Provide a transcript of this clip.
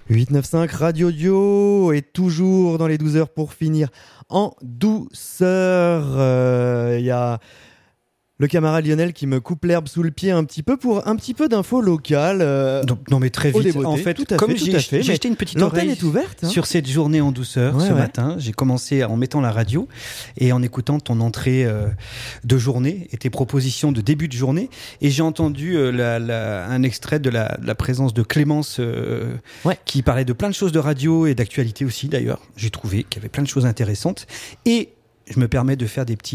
895 Radio Dio est toujours dans les 12 heures pour finir en douceur. Il y a le camarade Lionel qui me coupe l'herbe sous le pied un petit peu pour un petit peu d'infos locales. Non mais très vite. En fait, comme j'ai jeté une petite l'antenne oreille est ouverte, sur cette journée en douceur ce matin, j'ai commencé en mettant la radio et en écoutant ton entrée de journée et tes propositions de début de journée, et j'ai entendu un extrait de la présence de Clémence qui parlait de plein de choses de radio et d'actualité aussi d'ailleurs. J'ai trouvé qu'il y avait plein de choses intéressantes, et je me permets de faire des petits